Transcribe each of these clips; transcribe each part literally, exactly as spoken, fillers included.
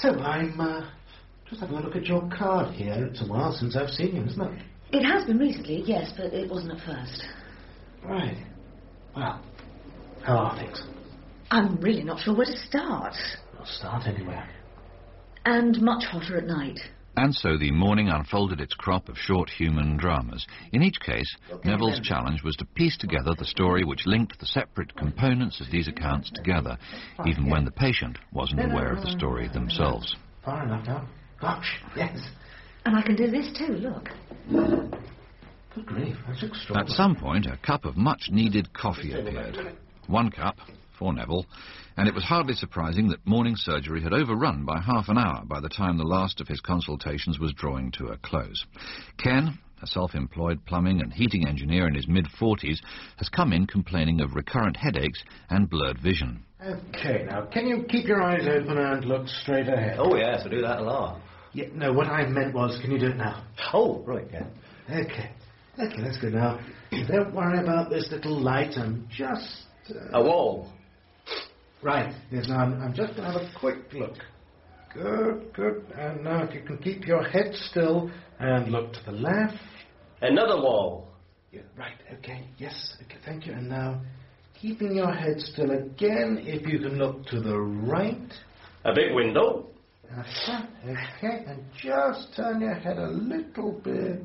So, I'm uh, just having a look at your card here. It's a while since I've seen you, isn't it? It has been recently, yes, but it wasn't at first. Right. Well, how are things? I'm really not sure where to start. We'll start anywhere. And much hotter at night. And so the morning unfolded its crop of short human dramas. In each case, okay, Neville's then. challenge was to piece together the story which linked the separate components of these accounts together, even when the patient wasn't aware of the story themselves. Far enough now. Gosh, yes. And I can do this too, look. Good grief, that's extraordinary. At some point, a cup of much-needed coffee appeared. One cup for Neville, and it was hardly surprising that morning surgery had overrun by half an hour by the time the last of his consultations was drawing to a close. Ken, a self-employed plumbing and heating engineer in his mid-forties, has come in complaining of recurrent headaches and blurred vision. OK, now, can you keep your eyes open and look straight ahead? Oh, yes, I do that a lot. Yeah, no, what I meant was, can you do it now? Oh, right, yeah. OK. OK, that's good now. Don't worry about this little light. I'm just... Uh... A wall. Right, yes, now I'm, I'm just going to have a quick look. Good, good. And now if you can keep your head still and look to the left. Another wall. Yeah, right, OK, yes, OK, thank you. And now, keeping your head still again, if you can look to the right. A big window. Uh-huh, OK, and just turn your head a little bit.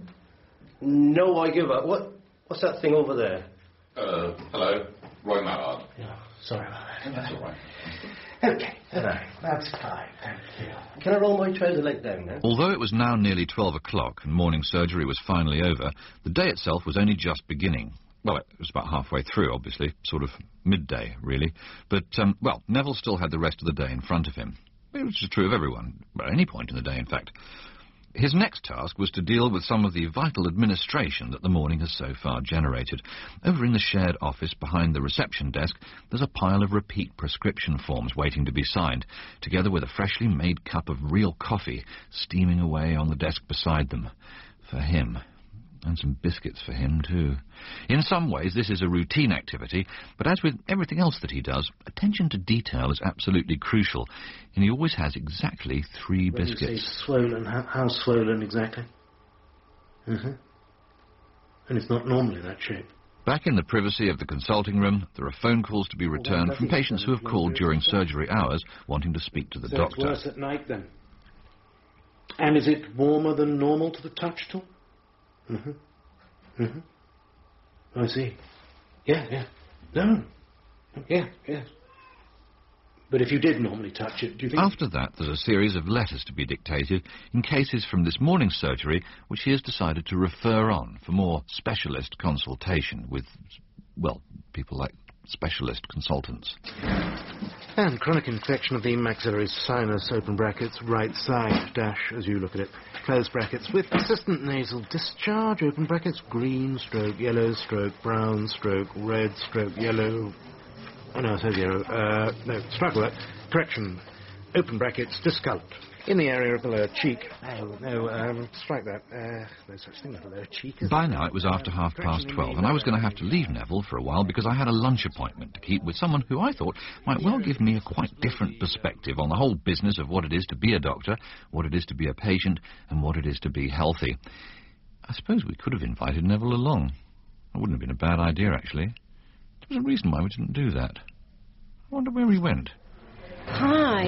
No, I give up. What? What's that thing over there? Uh, hello, Roy Mallard. Yeah, sorry about that. That's all right. OK, right, that's fine, thank you. Can I roll my trouser leg down now? Although it was now nearly twelve o'clock and morning surgery was finally over, the day itself was only just beginning. Well, it was about halfway through, obviously, sort of midday, really. But, um, well, Neville still had the rest of the day in front of him. Which is true of everyone, at any point in the day, in fact. His next task was to deal with some of the vital administration that the morning has so far generated. Over in the shared office behind the reception desk, there's a pile of repeat prescription forms waiting to be signed, together with a freshly made cup of real coffee steaming away on the desk beside them. For him. And some biscuits for him, too. In some ways, this is a routine activity, but as with everything else that he does, attention to detail is absolutely crucial, and he always has exactly three when biscuits. You say swollen, how, how swollen exactly? Mm-hmm. And it's not normally that shape. Back in the privacy of the consulting room, there are phone calls to be returned from patients who have called during surgery hours wanting to speak to the so doctor. It's worse at night, then? And is it warmer than normal to the touch at all? Mm-hmm. Mm-hmm. I see. Yeah, yeah. No. Yeah, yes. But if you did normally touch it, do you think... After that, there's a series of letters to be dictated in cases from this morning's surgery which he has decided to refer on for more specialist consultation with, well, people like specialist consultants. And chronic infection of the maxillary sinus, open brackets, right side, dash, as you look at it, close brackets, with persistent nasal discharge, open brackets, green, stroke, yellow, stroke, brown, stroke, red, stroke, yellow... Oh, no, it says yellow. Uh, no, struggle that. Correction, open brackets, discolored. In the area of the lower cheek. No, no, um, strike that. Uh, no such thing as a lower cheek. By now it was after half past twelve, and I was going to have to leave Neville for a while because I had a lunch appointment to keep with someone who I thought might well give me a quite different perspective on the whole business of what it is to be a doctor, what it is to be a patient, and what it is to be healthy. I suppose we could have invited Neville along. It wouldn't have been a bad idea, actually. There was a reason why we didn't do that. I wonder where he went. Hi.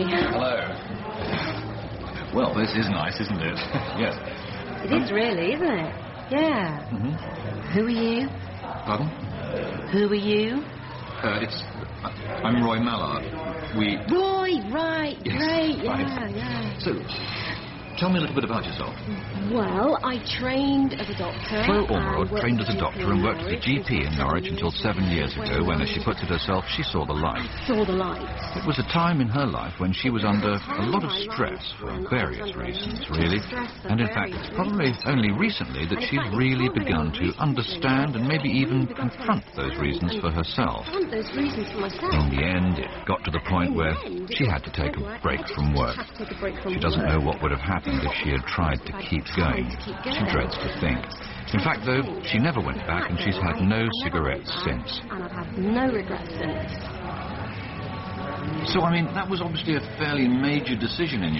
Hello. Well, this is nice, isn't it? Yes. It is really, isn't it? Yeah. Mm-hmm. Who are you? Pardon? Who are you? Uh, it's... Uh, I'm Roy Mallard. We... Roy, right, yes, great, yeah, right. yeah. So, tell me a little bit about yourself. Well, I trained as a doctor. Flo Ormerod trained as a doctor and worked as a G P in Norwich until seven years ago when, as she puts it herself, she saw the light. Saw the light. It was a time in her life when she was under a lot of stress for various reasons, really. And in fact, it's probably only recently that she's really begun to understand and maybe even confront those reasons for herself. Those reasons for myself. In the end, it got to the point where she had to take a break from work. She doesn't know what would have happened if she had tried to keep going. She dreads to think. In fact, though, she never went back and she's had no cigarettes since. And I've had no regrets since. So, I mean, that was obviously a fairly major decision in